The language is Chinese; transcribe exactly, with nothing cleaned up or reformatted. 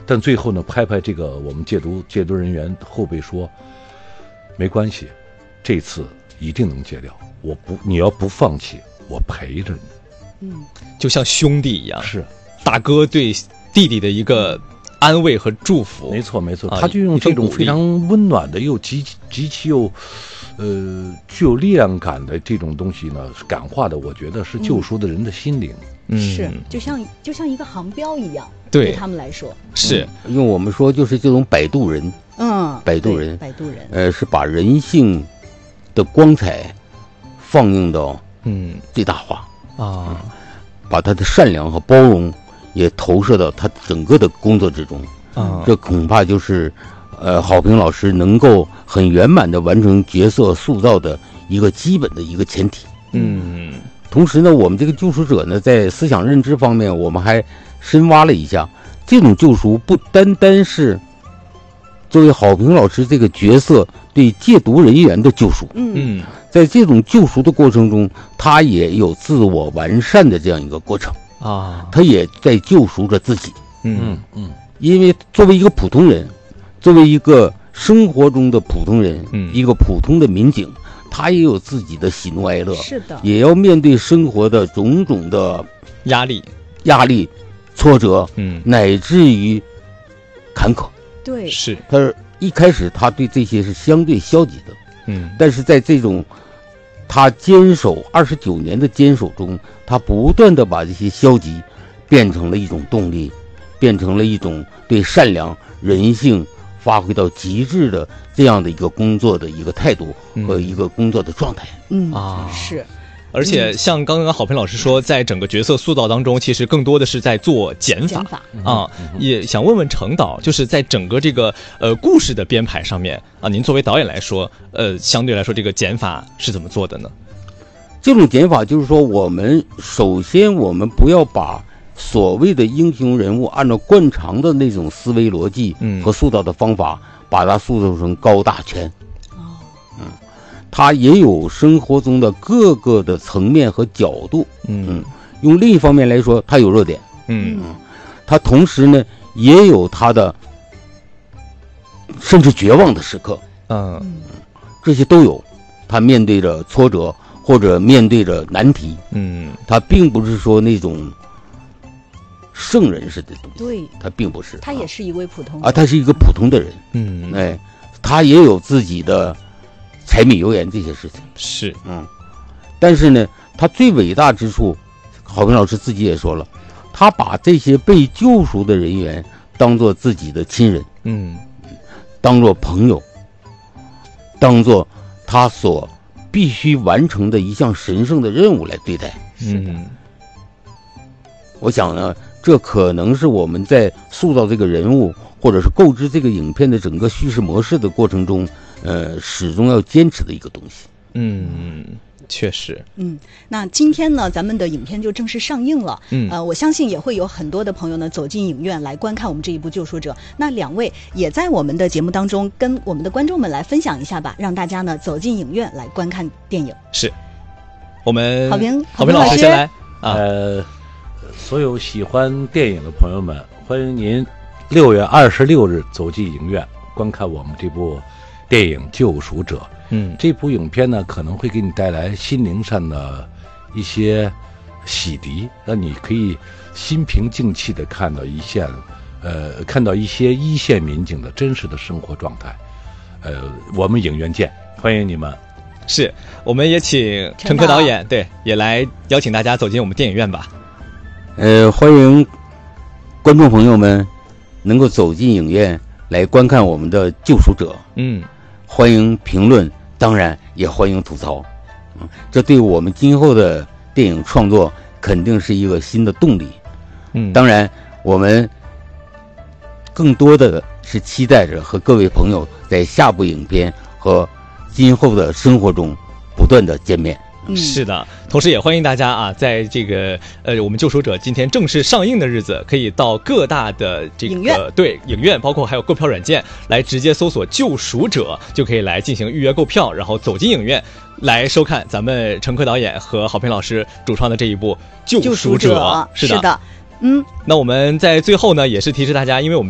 但最后呢，拍拍这个我们戒毒戒毒人员后背说，没关系，这次一定能戒掉。我不，你要不放弃，我陪着你。 嗯， 就像兄弟一样， 是大哥对弟弟的一个安慰和祝福。 没错没错， 啊、 他就用这种非常温暖的又极极其又呃具有力量感的这种东西呢，感化的，我觉得是救赎的人的心灵。 嗯， 是就像就像一个航标一样， 对对他们来说是、 嗯、用我们说就是这种摆渡人。 嗯， 摆渡人， 摆渡人， 呃，是把人性的光彩放映到嗯最大化啊、嗯， 把他的善良和包容也投射到他整个的工作之中啊、嗯。 这恐怕就是呃郝平老师能够很圆满的完成角色塑造的一个基本的一个前提。 嗯， 同时呢，我们这个救赎者呢，在思想认知方面，我们还深挖了一下，这种救赎不单单是作为郝平老师这个角色对戒毒人员的救赎， 嗯嗯， 在这种救赎的过程中，他也有自我完善的这样一个过程啊， 他也在救赎着自己。 嗯嗯， 因为作为一个普通人，作为一个生活中的普通人， 嗯， 一个普通的民警，他也有自己的喜怒哀乐， 是的， 也要面对生活的种种的压力、 压力、挫折， 嗯， 乃至于坎坷。 对， 是他一开始他对这些是相对消极的， 嗯， 但是在这种他坚守二十九年的坚守中，他不断的把这些消极变成了一种动力，变成了一种对善良、人性发挥到极致的这样的一个工作的一个态度和一个工作的状态。 嗯啊， 是。 而且像刚刚郝平老师说，在整个角色塑造当中，其实更多的是在做减法, 减法啊、嗯。也想问问程导，就是在整个这个呃故事的编排上面啊，您作为导演来说，呃，相对来说这个减法是怎么做的呢？ 这种减法就是说，我们首先我们不要把所谓的英雄人物按照惯常的那种思维逻辑和塑造的方法，嗯、把它塑造成高大全。 哦， 嗯。它也有生活中的各个的层面和角度， 嗯嗯，用另一方面来说，它有弱点， 嗯嗯，它同时呢也有它的甚至绝望的时刻， 嗯， 这些都有。他面对着挫折或者面对着难题， 嗯， 他并不是说那种圣人式的东西， 对， 他并不是， 他也是一位普通人啊，他是一个普通的人， 嗯， 哎，他也有自己的柴米油盐这些事情是， 嗯，但是呢，他最伟大之处，郝平老师自己也说了，他把这些被救赎的人员当作自己的亲人， 嗯， 当作朋友，当作他所必须完成的一项神圣的任务来对待。 嗯， 我想呢，这可能是我们在塑造这个人物，或者是构织这个影片的整个叙事模式的过程中。呃，始终要坚持的一个东西。 嗯，确实。 嗯，那今天呢，咱们的影片就正式上映了。 嗯， 呃，我相信也会有很多的朋友呢走进影院来观看我们这一部《救赎者》。那两位也在我们的节目当中跟我们的观众们来分享一下吧，让大家呢走进影院来观看电影。 是，我们郝平郝平老师先来啊。 呃，所有喜欢电影的朋友们，欢迎您六月二十六日走进影院观看我们这部电影《救赎者》。 嗯， 这部影片呢，可能会给你带来心灵上的一些洗涤，让你可以心平静气地看到一线，呃，看到一些一线民警的真实的生活状态。呃，我们影院见，欢迎你们。 是，我们也请陈科导演，对，也来邀请大家走进我们电影院吧。 呃，欢迎观众朋友们能够走进影院来观看我们的《救赎者》。 嗯， 欢迎评论，当然也欢迎吐槽。嗯，这对我们今后的电影创作肯定是一个新的动力。 嗯， 当然，我们更多的是期待着和各位朋友在下部影片和今后的生活中不断的见面。 嗯， 是的，同时也欢迎大家啊，在这个呃我们救赎者今天正式上映的日子，可以到各大的这个影院对影院，包括还有购票软件来直接搜索救赎者，就可以来进行预约购票，然后走进影院来收看咱们陈科导演和郝平老师主创的这一部救赎者。 救赎者是的， 是的，嗯， 那我们在最后呢，也是提示大家，因为我们